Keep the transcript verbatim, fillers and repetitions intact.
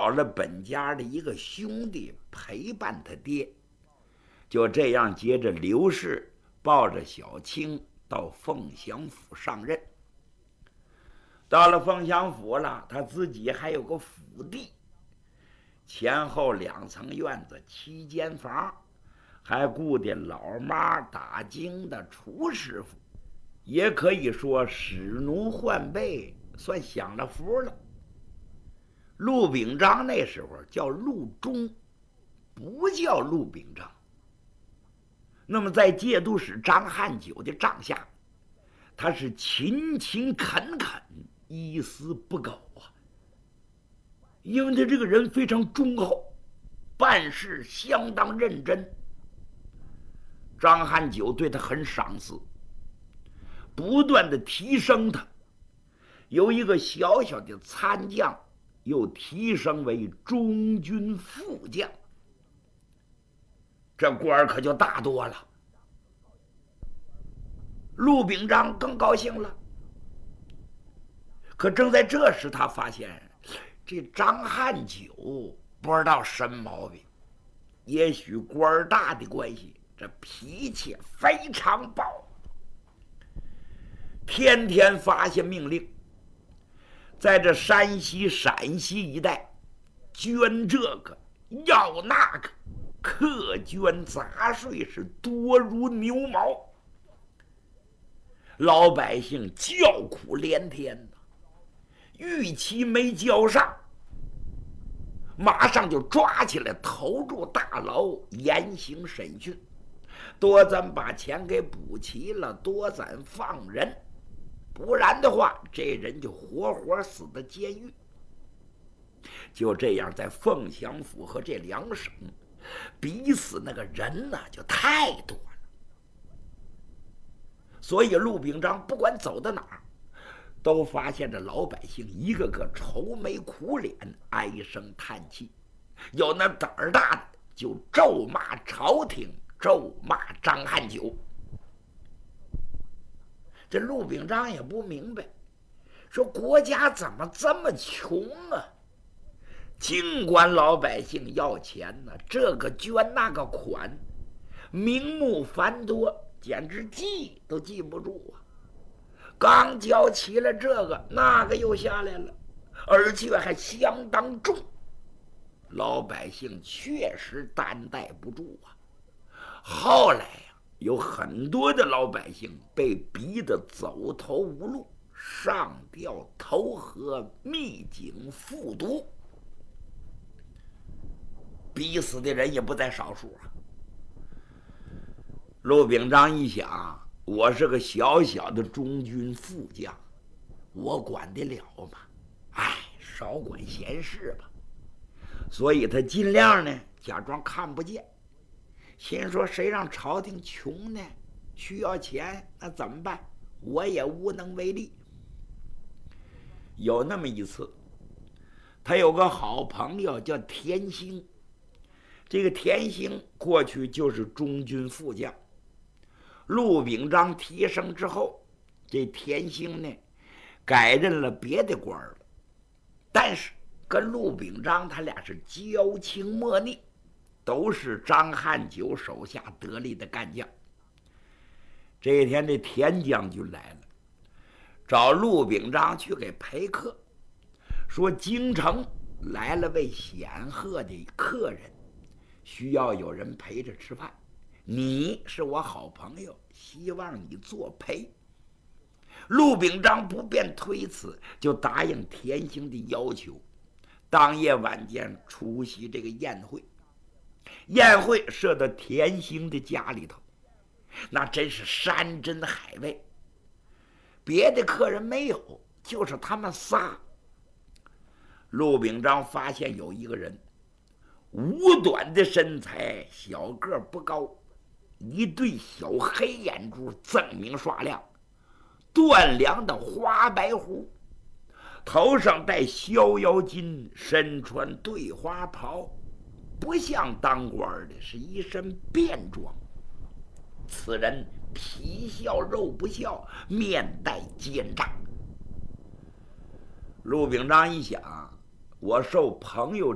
找了本家的一个兄弟陪伴他爹，就这样接着刘氏抱着小青到凤翔府上任。到了凤翔府了，他自己还有个府邸，前后两层院子，七间房，还雇的老妈打更的厨师傅，也可以说使奴换辈，算享了福了。陆秉章那时候叫陆中，不叫陆秉章。那么在节度使张汉九的帐下，他是勤勤恳恳，一丝不苟啊。因为他这个人非常忠厚，办事相当认真。张汉九对他很赏识，不断的提升他，由一个小小的参将又提升为中军副将，这官儿可就大多了。陆秉章更高兴了，可正在这时，他发现这张汉九不知道什么毛病，也许官儿大的关系，这脾气非常暴，天天发下命令，在这山西、陕西一带捐这个要那个，苛捐杂税是多如牛毛，老百姓叫苦连天呐。逾期没交上，马上就抓起来投入大牢，严刑审讯，多咱把钱给补齐了，多咱放人，不然的话这人就活活死在监狱。就这样，在凤翔府和这两省逼死那个人呢、啊、就太多了。所以陆秉章不管走到哪儿，都发现这老百姓一个个愁眉苦脸，唉声叹气，有那胆儿大的就咒骂朝廷，咒骂张汉九。这陆秉章也不明白，说国家怎么这么穷啊？尽管老百姓要钱呢，这个捐那个款，名目繁多，简直记都记不住啊！刚交齐了这个，那个又下来了，而且还相当重，老百姓确实担待不住啊。后来呀、啊，有很多的老百姓被逼得走投无路，上吊投河，秘井复毒，逼死的人也不在少数啊。陆秉章一想，我是个小小的中军副将，我管得了吗？哎，少管闲事吧。所以他尽量呢假装看不见，心说谁让朝廷穷呢？需要钱，那怎么办？我也无能为力。有那么一次，他有个好朋友叫田兴，这个田兴过去就是中军副将。陆秉章提升之后，这田兴呢改任了别的官了，但是跟陆秉章他俩是交情莫逆，都是张汉九手下得力的干将。这一天这田将军来了，找陆秉章去给陪客，说京城来了位显赫的客人，需要有人陪着吃饭，你是我好朋友，希望你作陪。陆秉章不便推辞，就答应田兴的要求，当夜晚间出席这个宴会。宴会设到田兴的家里头，那真是山珍海味，别的客人没有，就是他们仨。陆秉章发现有一个人，五短的身材，小个不高，一对小黑眼珠锃明刷亮，断梁的花白胡，头上戴逍遥巾，身穿对花袍，不像当官的，是一身便装。此人皮笑肉不笑，面带奸诈。陆秉章一想，我受朋友